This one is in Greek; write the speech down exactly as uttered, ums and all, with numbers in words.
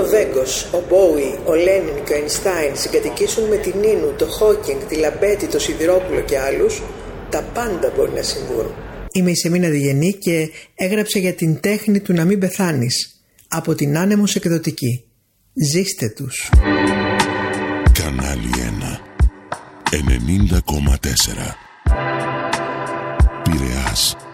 Βέγκος, ο Μπόουι, ο Λένιν και ο Αϊνστάιν συγκατοικήσουν με την Νίνου, το Χόκινγκ, τη Λαμπέτη, το Σιδηρόπουλο και άλλους, τα πάντα μπορεί να συμβούν. Είμαι η Σεμίνα Διγενή και έγραψα για την τέχνη του να μην πεθάνεις, από την Άνεμος Εκδοτική. Ζήστε τους. Κανάλι ένα ενενήντα κόμμα τέσσερα Πειραιάς.